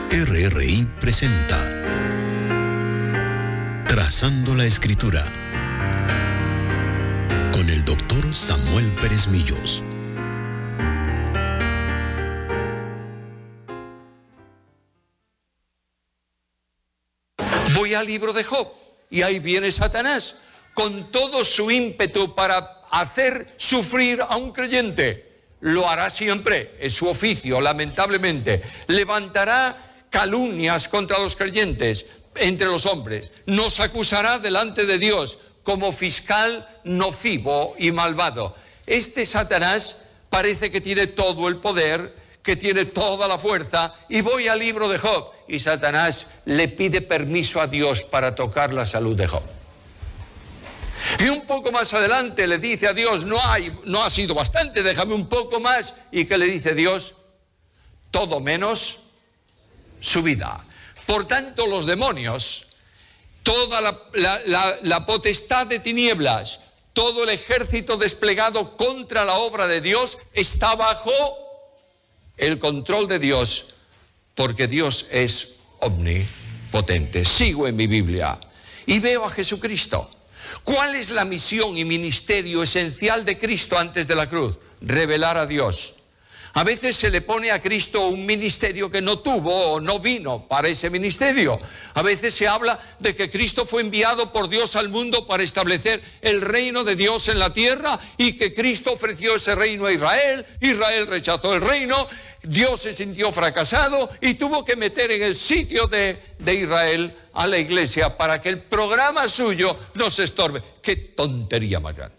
RRI presenta Trazando la Escritura con el doctor Samuel Pérez Millos. Voy al libro de Job y ahí viene Satanás con todo su ímpetu para hacer sufrir a un creyente. Lo hará siempre, es su oficio, lamentablemente. Levantará calumnias contra los creyentes entre los hombres. Nos acusará delante de Dios como fiscal nocivo y malvado. Este Satanás parece que tiene todo el poder, que tiene toda la fuerza, y voy al libro de Job y Satanás le pide permiso a Dios para tocar la salud de Job. Y un poco más adelante le dice a Dios, no ha sido bastante, déjame un poco más. ¿Y qué le dice Dios? Todo menos su vida. Por tanto, los demonios, toda la potestad de tinieblas, todo el ejército desplegado contra la obra de Dios está bajo el control de Dios, porque Dios es omnipotente. Sigo en mi Biblia y veo a Jesucristo. ¿Cuál es la misión y ministerio esencial de Cristo antes de la cruz? Revelar a Dios. A veces se le pone a Cristo un ministerio que no tuvo o no vino para ese ministerio. A veces se habla de que Cristo fue enviado por Dios al mundo para establecer el reino de Dios en la tierra y que Cristo ofreció ese reino a Israel. Israel rechazó el reino, Dios se sintió fracasado y tuvo que meter en el sitio de Israel a la iglesia para que el programa suyo no se estorbe. ¡Qué tontería más grande!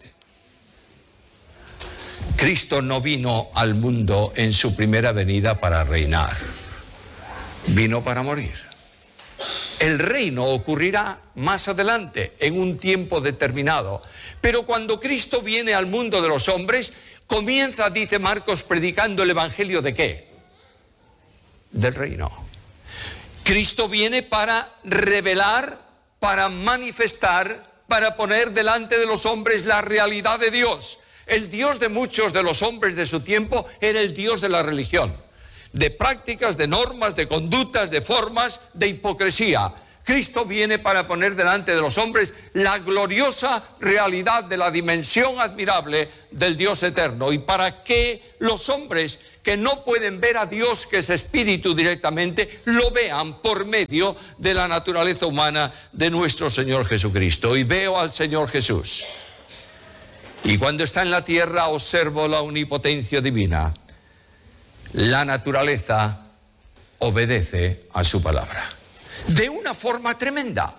Cristo no vino al mundo en su primera venida para reinar, vino para morir. El reino ocurrirá más adelante, en un tiempo determinado. Pero cuando Cristo viene al mundo de los hombres, comienza, dice Marcos, predicando el evangelio ¿de qué? Del reino. Cristo viene para revelar, para manifestar, para poner delante de los hombres la realidad de Dios. El Dios de muchos de los hombres de su tiempo era el Dios de la religión, de prácticas, de normas, de conductas, de formas, de hipocresía. Cristo viene para poner delante de los hombres la gloriosa realidad de la dimensión admirable del Dios eterno, y para que los hombres que no pueden ver a Dios, que es espíritu directamente, lo vean por medio de la naturaleza humana de nuestro Señor Jesucristo. Y veo al Señor Jesús. Y cuando está en la tierra observo la omnipotencia divina. La naturaleza obedece a su palabra. De una forma tremenda.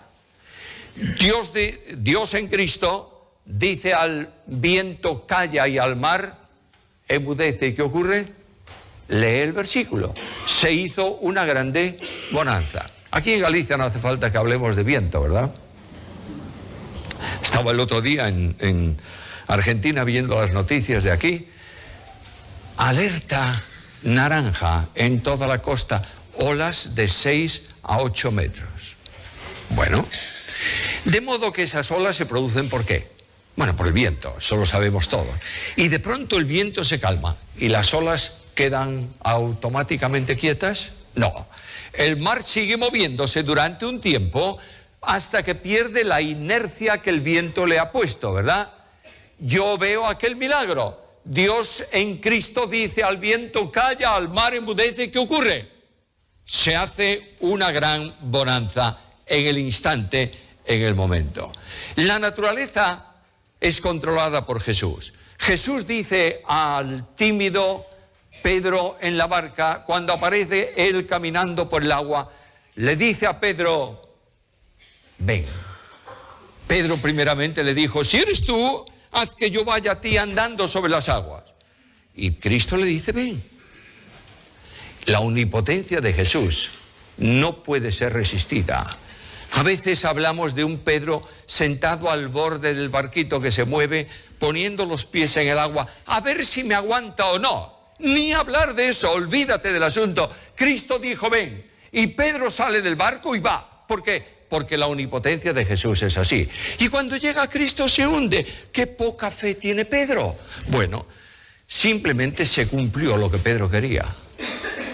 Dios en Cristo dice al viento calla y al mar enmudece. ¿Y qué ocurre? Lee el versículo. Se hizo una grande bonanza. Aquí en Galicia no hace falta que hablemos de viento, ¿verdad? Estaba el otro día en Argentina viendo las noticias de aquí. Alerta naranja en toda la costa, olas de 6 a 8 metros. Bueno, de modo que esas olas se producen ¿por qué? Bueno, por el viento, eso lo sabemos todos. Y de pronto el viento se calma y las olas quedan automáticamente quietas. No, el mar sigue moviéndose durante un tiempo hasta que pierde la inercia que el viento le ha puesto, ¿verdad? Yo veo aquel milagro. Dios en Cristo dice al viento calla, al mar enmudece. ¿Qué ocurre? Se hace una gran bonanza en el instante, en el momento. La naturaleza es controlada por Jesús. Jesús dice al tímido Pedro en la barca, cuando aparece él caminando por el agua, le dice a Pedro, ven. Pedro primeramente le dijo, si eres tú, haz que yo vaya a ti andando sobre las aguas. Y Cristo le dice, ven. La omnipotencia de Jesús no puede ser resistida. A veces hablamos de un Pedro sentado al borde del barquito que se mueve, poniendo los pies en el agua, a ver si me aguanta o no. Ni hablar de eso, olvídate del asunto. Cristo dijo, ven. Y Pedro sale del barco y va. ¿Por qué? Porque la omnipotencia de Jesús es así. Y cuando llega a Cristo se hunde. ¡Qué poca fe tiene Pedro! Bueno, simplemente se cumplió lo que Pedro quería.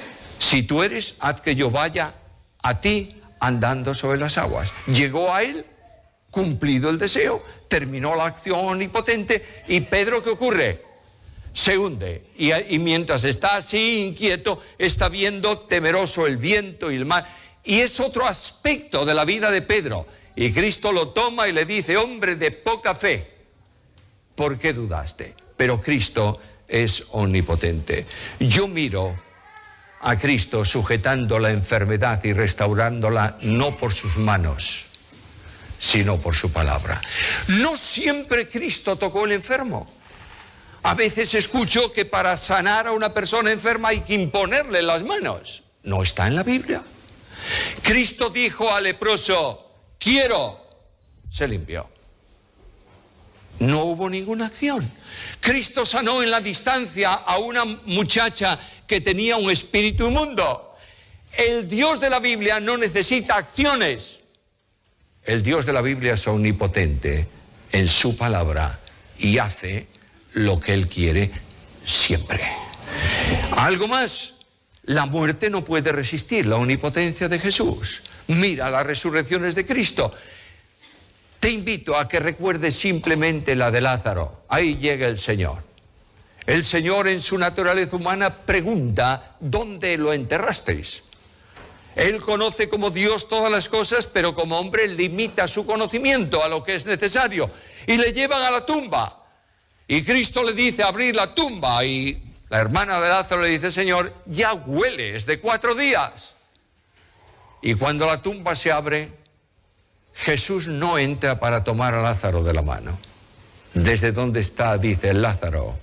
Si tú eres, haz que yo vaya a ti andando sobre las aguas. Llegó a él, cumplido el deseo, terminó la acción omnipotente, y Pedro, ¿qué ocurre? Se hunde, y mientras está así inquieto, está viendo temeroso el viento y el mar, y es otro aspecto de la vida de Pedro. Y Cristo lo toma y le dice: hombre de poca fe, ¿por qué dudaste? Pero Cristo es omnipotente. Yo miro a Cristo sujetando la enfermedad y restaurándola, no por sus manos, sino por su palabra. No siempre Cristo tocó el enfermo. A veces escucho que para sanar a una persona enferma hay que imponerle las manos. No está en la Biblia. Cristo dijo al leproso: quiero, se limpió. No hubo ninguna acción. Cristo sanó en la distancia a una muchacha que tenía un espíritu inmundo. El Dios de la Biblia no necesita acciones. El Dios de la Biblia es omnipotente en su palabra y hace lo que Él quiere siempre. Algo más, la muerte no puede resistir la omnipotencia de Jesús. Mira las resurrecciones de Cristo. Te invito a que recuerdes simplemente la de Lázaro. Ahí llega el Señor. El Señor, en su naturaleza humana, pregunta: ¿dónde lo enterrasteis? Él conoce como Dios todas las cosas, pero como hombre limita su conocimiento a lo que es necesario. Y le llevan a la tumba. Y Cristo le dice: abrir la tumba. Y la hermana de Lázaro le dice: Señor, ya huele, es de 4 días. Y cuando la tumba se abre, Jesús no entra para tomar a Lázaro de la mano. Desde donde está, dice: Lázaro,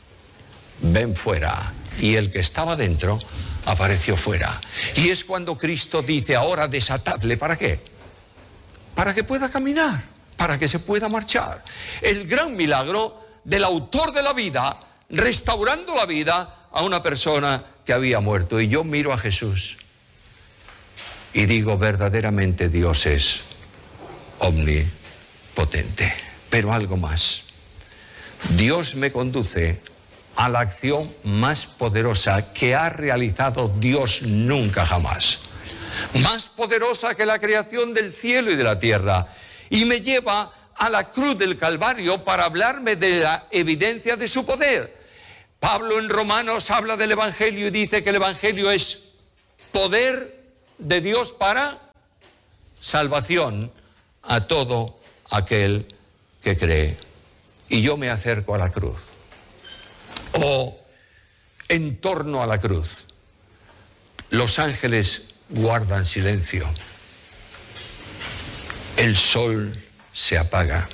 ven fuera. Y el que estaba dentro apareció fuera. Y es cuando Cristo dice: ahora desatadle. ¿Para qué? Para que pueda caminar, para que se pueda marchar. El gran milagro del autor de la vida, restaurando la vida a una persona que había muerto. Y yo miro a Jesús y digo: verdaderamente Dios es omnipotente. Pero algo más. Dios me conduce a la acción más poderosa que ha realizado Dios nunca jamás. Más poderosa que la creación del cielo y de la tierra. Y me lleva a la cruz del Calvario para hablarme de la evidencia de su poder. Pablo en Romanos habla del Evangelio y dice que el Evangelio es poder de Dios para salvación a todo aquel que cree. Y yo me acerco a la cruz. En torno a la cruz, los ángeles guardan silencio. El sol se apaga.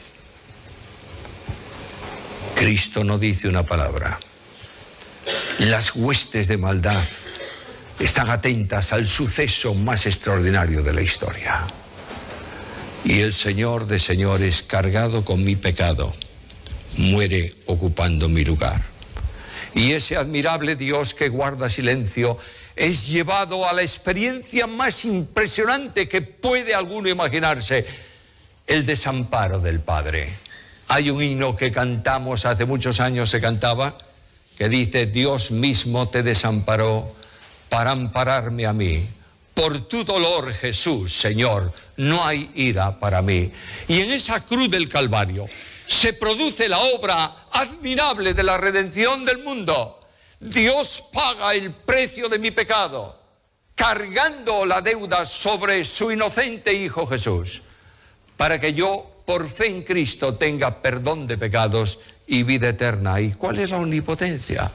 Cristo no dice una palabra. Las huestes de maldad están atentas al suceso más extraordinario de la historia. Y el Señor de señores, cargado con mi pecado, muere ocupando mi lugar. Y ese admirable Dios que guarda silencio es llevado a la experiencia más impresionante que puede alguno imaginarse: el desamparo del Padre. Hay un himno que cantamos, hace muchos años se cantaba, que dice: Dios mismo te desamparó para ampararme a mí. Por tu dolor, Jesús, Señor, no hay ira para mí. Y en esa cruz del Calvario se produce la obra admirable de la redención del mundo. Dios paga el precio de mi pecado, cargando la deuda sobre su inocente Hijo Jesús, para que yo, por fe en Cristo, tenga perdón de pecados y vida eterna. ¿Y cuál es la omnipotencia?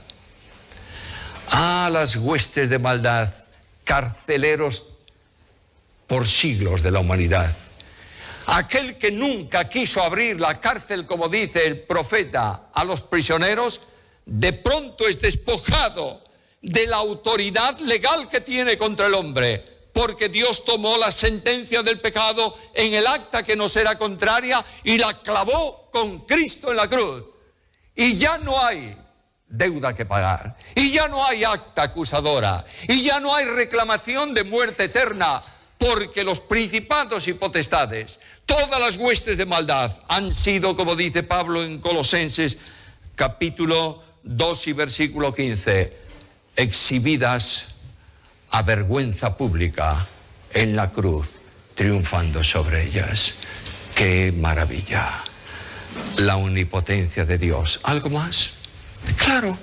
Las huestes de maldad, carceleros por siglos de la humanidad. Aquel que nunca quiso abrir la cárcel, como dice el profeta, a los prisioneros, de pronto es despojado de la autoridad legal que tiene contra el hombre, porque Dios tomó la sentencia del pecado en el acta que nos era contraria y la clavó con Cristo en la cruz. Y ya no hay deuda que pagar, y ya no hay acta acusadora, y ya no hay reclamación de muerte eterna, porque los principados y potestades, todas las huestes de maldad, han sido, como dice Pablo en Colosenses capítulo 2 y versículo 15, exhibidas a vergüenza pública en la cruz, triunfando sobre ellas. ¡Qué maravilla! La omnipotencia de Dios. ¿Algo más? Claro.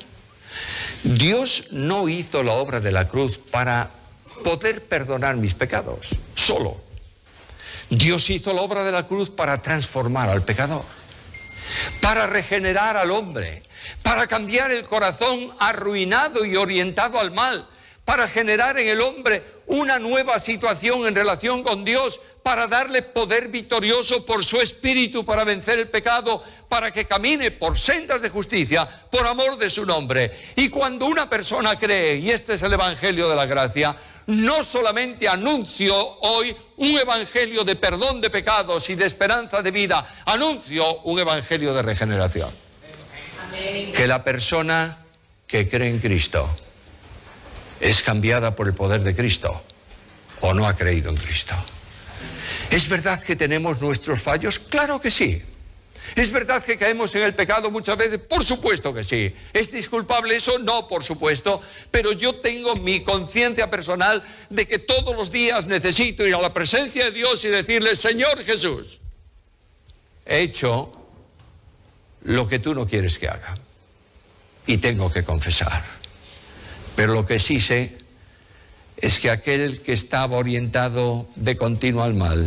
Dios no hizo la obra de la cruz para poder perdonar mis pecados, solo. Dios hizo la obra de la cruz para transformar al pecador, para regenerar al hombre, para cambiar el corazón arruinado y orientado al mal, para generar en el hombre una nueva situación en relación con Dios, para darle poder victorioso por su espíritu para vencer el pecado, para que camine por sendas de justicia, por amor de su nombre. Y cuando una persona cree, y este es el evangelio de la gracia, no solamente anuncio hoy un evangelio de perdón de pecados y de esperanza de vida, anuncio un evangelio de regeneración. Amén. Que la persona que cree en Cristo es cambiada por el poder de Cristo o no ha creído en Cristo. ¿Es verdad que tenemos nuestros fallos? Claro que sí. ¿Es verdad que caemos en el pecado muchas veces? Por supuesto que sí. ¿Es disculpable eso? No, por supuesto. Pero yo tengo mi conciencia personal de que todos los días necesito ir a la presencia de Dios y decirle: Señor Jesús, he hecho lo que tú no quieres que haga y tengo que confesar. Pero lo que sí sé es que aquel que estaba orientado de continuo al mal,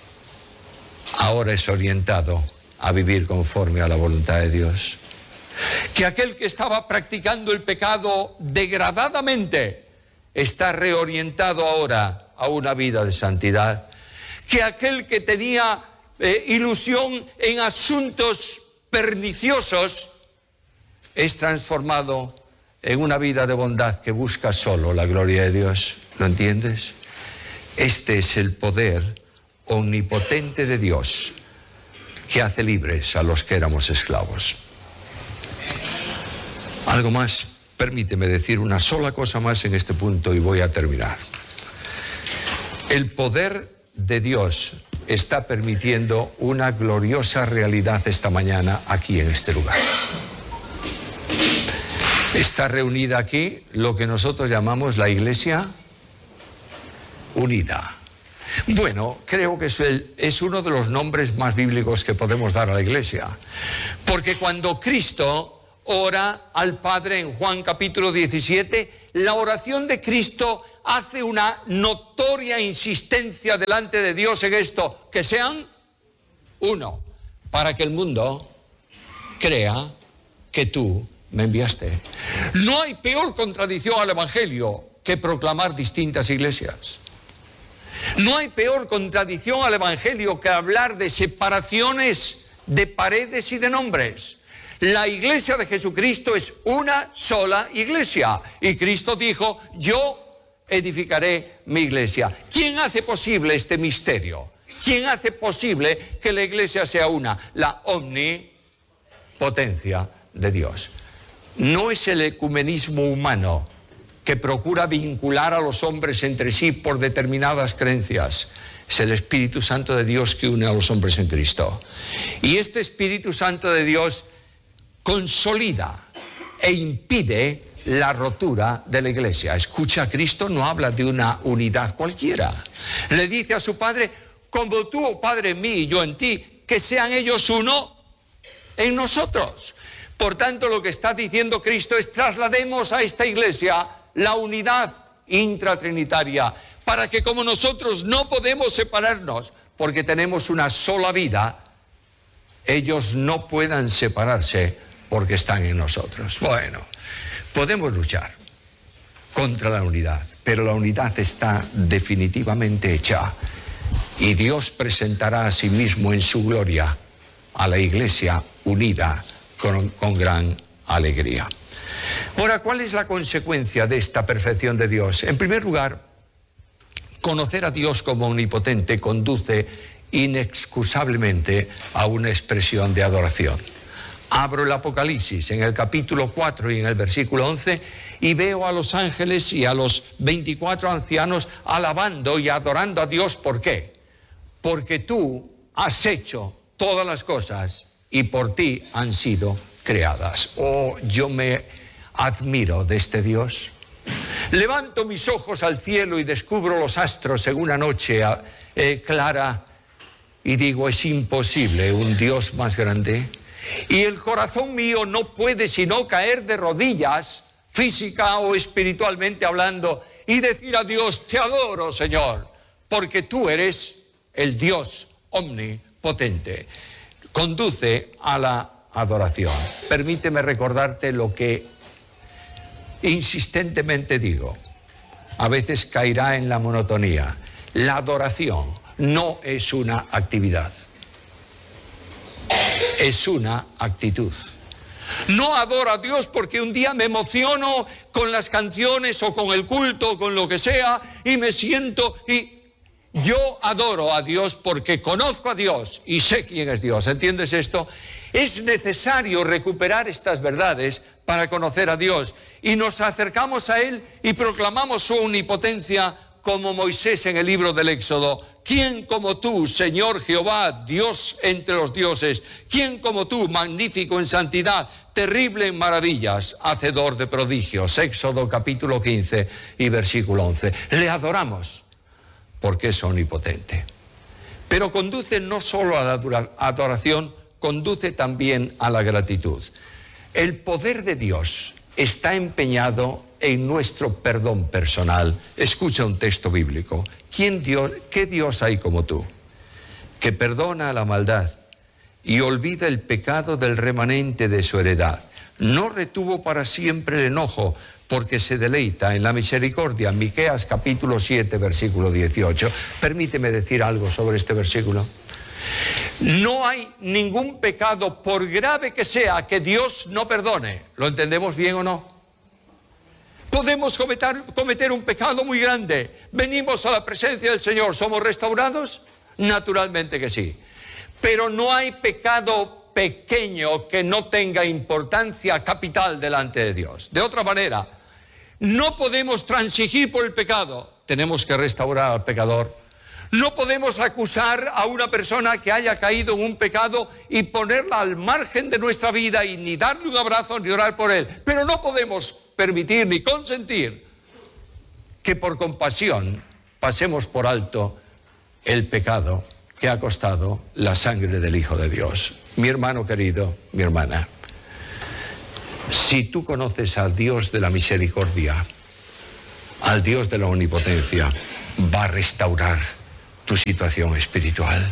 ahora es orientado a vivir conforme a la voluntad de Dios. Que aquel que estaba practicando el pecado degradadamente está reorientado ahora a una vida de santidad. Que aquel que tenía ilusión en asuntos perniciosos es transformado en una vida de bondad que busca solo la gloria de Dios. ¿Lo entiendes? Este es el poder omnipotente de Dios que hace libres a los que éramos esclavos. Algo más, permíteme decir una sola cosa más en este punto y voy a terminar. El poder de Dios está permitiendo una gloriosa realidad esta mañana aquí en este lugar. Está reunida aquí lo que nosotros llamamos la Iglesia Unida. Bueno, creo que es uno de los nombres más bíblicos que podemos dar a la Iglesia. Porque cuando Cristo ora al Padre en Juan capítulo 17, la oración de Cristo hace una notoria insistencia delante de Dios en esto: que sean uno, para que el mundo crea que tú me enviaste. No hay peor contradicción al Evangelio que proclamar distintas iglesias. No hay peor contradicción al Evangelio que hablar de separaciones de paredes y de nombres. La iglesia de Jesucristo es una sola iglesia. Y Cristo dijo: yo edificaré mi iglesia. ¿Quién hace posible este misterio? ¿Quién hace posible que la iglesia sea una? La omnipotencia de Dios. No es el ecumenismo humano que procura vincular a los hombres entre sí por determinadas creencias. Es el Espíritu Santo de Dios que une a los hombres en Cristo. Y este Espíritu Santo de Dios consolida e impide la rotura de la iglesia. Escucha, Cristo no habla de una unidad cualquiera. Le dice a su Padre: como tú, oh Padre, en mí y yo en ti, que sean ellos uno en nosotros. Por tanto, lo que está diciendo Cristo es: traslademos a esta iglesia la unidad intratrinitaria, para que como nosotros no podemos separarnos porque tenemos una sola vida, ellos no puedan separarse porque están en nosotros. Bueno, podemos luchar contra la unidad, pero la unidad está definitivamente hecha y Dios presentará a sí mismo en su gloria a la iglesia unida con gran alegría. Ahora, ¿cuál es la consecuencia de esta perfección de Dios? En primer lugar, conocer a Dios como omnipotente conduce inexcusablemente a una expresión de adoración. Abro el Apocalipsis en el capítulo 4 y en el versículo 11 y veo a los ángeles y a los 24 ancianos alabando y adorando a Dios. ¿Por qué? Porque tú has hecho todas las cosas y por ti han sido creadas. Oh, yo me admiro de este Dios. Levanto mis ojos al cielo y descubro los astros en una noche clara y digo, es imposible un Dios más grande. Y el corazón mío no puede sino caer de rodillas, física o espiritualmente hablando, y decir a Dios, te adoro, Señor, porque tú eres el Dios omnipotente. Conduce a la adoración. Permíteme recordarte lo que insistentemente digo. A veces caerá en la monotonía. La adoración no es una actividad, es una actitud. No adoro a Dios porque un día me emociono con las canciones o con el culto o con lo que sea y me siento y yo adoro a Dios porque conozco a Dios y sé quién es Dios. ¿Entiendes esto? Es necesario recuperar estas verdades para conocer a Dios y nos acercamos a Él y proclamamos su omnipotencia como Moisés en el libro del Éxodo. ¿Quién como tú, Señor Jehová, Dios entre los dioses? ¿Quién como tú, magnífico en santidad, terrible en maravillas, hacedor de prodigios? Éxodo capítulo 15 y versículo 11. Le adoramos porque es omnipotente. Pero conduce no solo a la adoración, conduce también a la gratitud. El poder de Dios está empeñado en nuestro perdón personal. Escucha un texto bíblico. ¿Qué Dios hay como tú? Que perdona la maldad y olvida el pecado del remanente de su heredad. No retuvo para siempre el enojo, porque se deleita en la misericordia. Miqueas capítulo 7, versículo 18. Permíteme decir algo sobre este versículo. No hay ningún pecado, por grave que sea, que Dios no perdone. ¿Lo entendemos bien o no? Podemos cometer un pecado muy grande. Venimos a la presencia del Señor. ¿Somos restaurados? Naturalmente que sí. Pero no hay pecado pequeño que no tenga importancia capital delante de Dios. De otra manera, no podemos transigir por el pecado. Tenemos que restaurar al pecador. No podemos acusar a una persona que haya caído en un pecado y ponerla al margen de nuestra vida y ni darle un abrazo ni orar por él. Pero no podemos permitir ni consentir que por compasión pasemos por alto el pecado que ha costado la sangre del Hijo de Dios. Mi hermano querido, mi hermana, si tú conoces al Dios de la misericordia, al Dios de la omnipotencia, va a restaurar tu situación espiritual.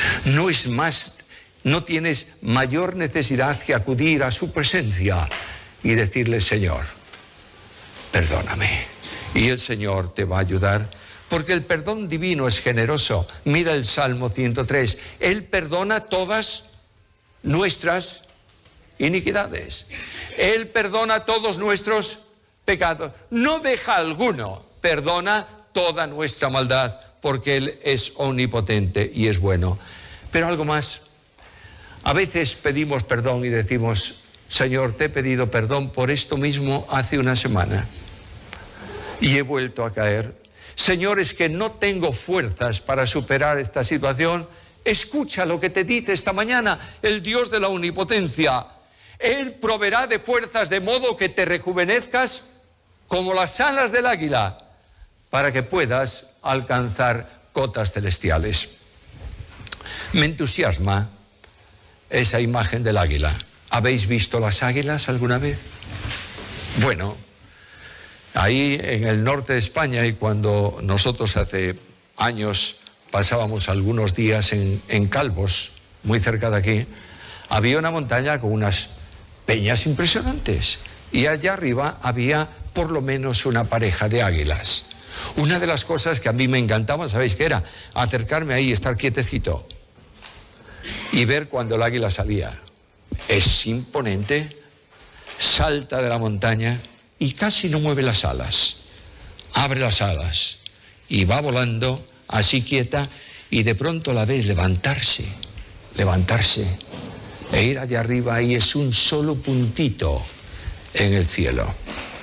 No tienes mayor necesidad que acudir a su presencia y decirle, Señor, perdóname. Y el Señor te va a ayudar, porque el perdón divino es generoso. Mira el Salmo 103. Él perdona todas nuestras iniquidades. Él perdona todos nuestros pecados. No deja alguno. Perdona toda nuestra maldad, porque Él es omnipotente y es bueno. Pero algo más. A veces pedimos perdón y decimos, Señor, te he pedido perdón por esto mismo hace una semana y he vuelto a caer. Señor, es que no tengo fuerzas para superar esta situación. Escucha lo que te dice esta mañana el Dios de la omnipotencia. Él proveerá de fuerzas de modo que te rejuvenezcas como las alas del águila, para que puedas alcanzar cotas celestiales. Me entusiasma esa imagen del águila. ¿Habéis visto las águilas alguna vez? Bueno, ahí en el norte de España, y cuando nosotros hace años pasábamos algunos días en Calvos, muy cerca de aquí, había una montaña con unas peñas impresionantes y allá arriba había por lo menos una pareja de águilas. Una de las cosas que a mí me encantaba, ¿sabéis qué era? Acercarme ahí, estar quietecito y ver cuando el águila salía. Es imponente, salta de la montaña y casi no mueve las alas. Abre las alas y va volando así quieta, y de pronto la ves levantarse e ir allá arriba, y es un solo puntito en el cielo.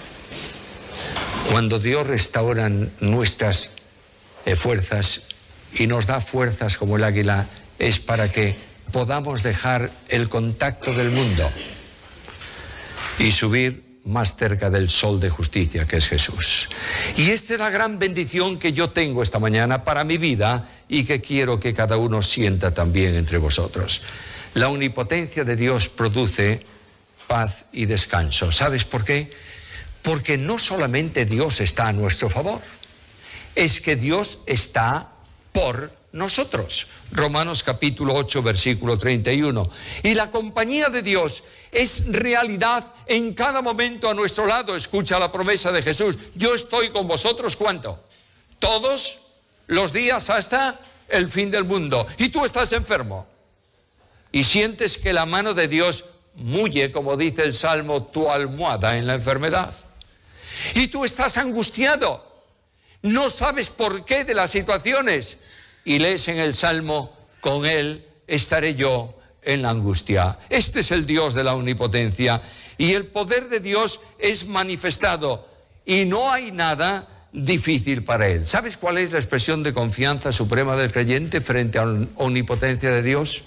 Cuando Dios restaura nuestras fuerzas y nos da fuerzas como el águila, es para que podamos dejar el contacto del mundo y subir más cerca del sol de justicia que es Jesús. Y esta es la gran bendición que yo tengo esta mañana para mi vida y que quiero que cada uno sienta también entre vosotros. La omnipotencia de Dios produce paz y descanso. ¿Sabes por qué? Porque no solamente Dios está a nuestro favor, es que Dios está por nosotros. Romanos capítulo 8, versículo 31. Y la compañía de Dios es realidad en cada momento a nuestro lado. Escucha la promesa de Jesús. Yo estoy con vosotros, ¿cuánto? Todos los días hasta el fin del mundo. Y tú estás enfermo y sientes que la mano de Dios mulle, como dice el Salmo, tu almohada en la enfermedad. Y tú estás angustiado, no sabes por qué de las situaciones, y lees en el Salmo, con Él estaré yo en la angustia. Este es el Dios de la omnipotencia, y el poder de Dios es manifestado, y no hay nada difícil para Él. ¿Sabes cuál es la expresión de confianza suprema del creyente frente a la omnipotencia de Dios?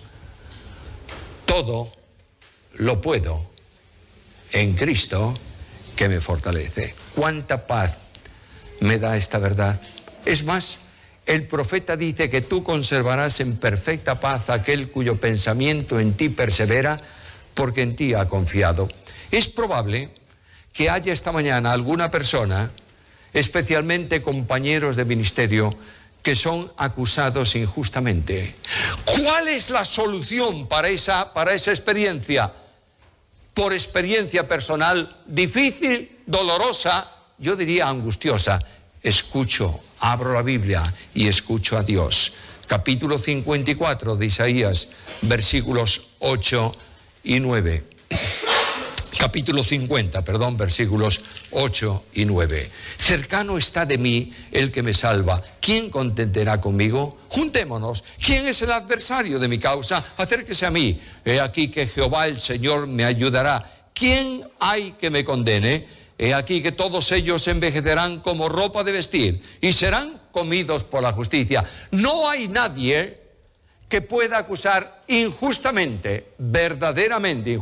Todo lo puedo en Cristo que me fortalece. ¿Cuánta paz me da esta verdad? Es más, el profeta dice que tú conservarás en perfecta paz aquel cuyo pensamiento en ti persevera, porque en ti ha confiado. Es probable que haya esta mañana alguna persona, especialmente compañeros de ministerio, que son acusados injustamente. ¿Cuál es la solución para esa experiencia? Por experiencia personal difícil, dolorosa, yo diría angustiosa. Escucho, abro la Biblia y escucho a Dios. Capítulo 54 de Isaías, versículos 8 y 9. Capítulo 50, versículos 8 y 9. Cercano está de mí el que me salva. ¿Quién contenderá conmigo? Juntémonos. ¿Quién es el adversario de mi causa? Acérquese a mí. He aquí que Jehová el Señor me ayudará. ¿Quién hay que me condene? He aquí que todos ellos envejecerán como ropa de vestir y serán comidos por la justicia. No hay nadie que pueda acusar injustamente, verdaderamente,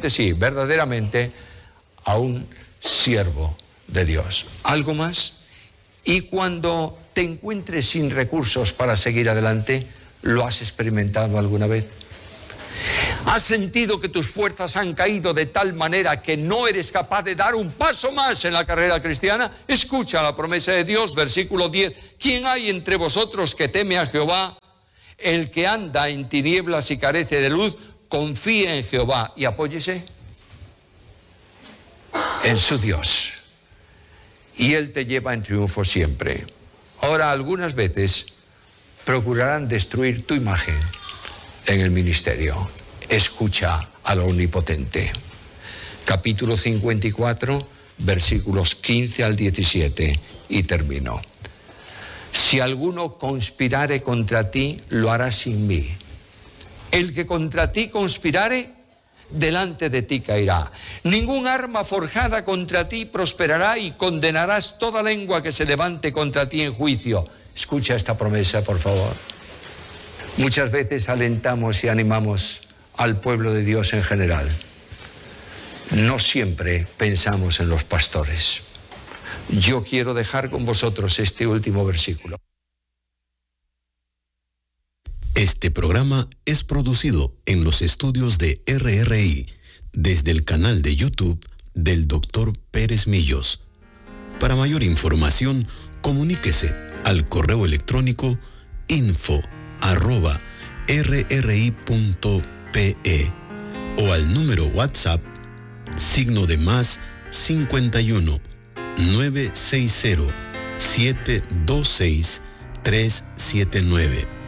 a un siervo de Dios. ¿Algo más? Y cuando te encuentres sin recursos para seguir adelante, ¿lo has experimentado alguna vez? ¿Has sentido que tus fuerzas han caído de tal manera que no eres capaz de dar un paso más en la carrera cristiana? Escucha la promesa de Dios, versículo 10. ¿Quién hay entre vosotros que teme a Jehová? El que anda en tinieblas y carece de luz, confíe en Jehová y apóyese en su Dios. Y Él te lleva en triunfo siempre. Ahora, algunas veces procurarán destruir tu imagen en el ministerio. Escucha al Omnipotente. Capítulo 54, versículos 15 al 17, y termino. Si alguno conspirare contra ti, lo hará sin mí. El que contra ti conspirare, delante de ti caerá. Ningún arma forjada contra ti prosperará, y condenarás toda lengua que se levante contra ti en juicio. Escucha esta promesa, por favor. Muchas veces alentamos y animamos al pueblo de Dios en general. No siempre pensamos en los pastores. Yo quiero dejar con vosotros este último versículo. Este programa es producido en los estudios de RRI desde el canal de YouTube del Dr. Pérez Millos. Para mayor información, comuníquese al correo electrónico info@rri.pe o al número WhatsApp +51 960 726 379.